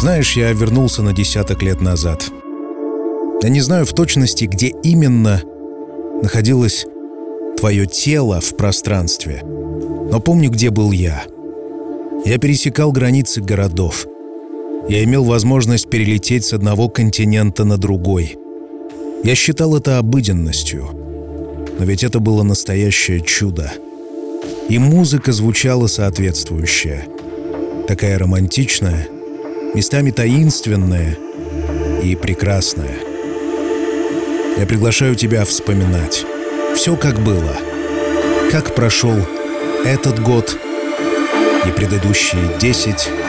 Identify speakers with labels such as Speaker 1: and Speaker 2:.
Speaker 1: Знаешь, я вернулся на десяток лет назад. Я не знаю в точности, где именно находилось твое тело в пространстве, но помню, где был я. Я пересекал границы городов. Я имел возможность перелететь с одного континента на другой. Я считал это обыденностью, но ведь это было настоящее чудо. И музыка звучала соответствующая, такая романтичная, местами таинственная и прекрасная. Я приглашаю тебя вспоминать все, как было, как прошел этот год и предыдущие 10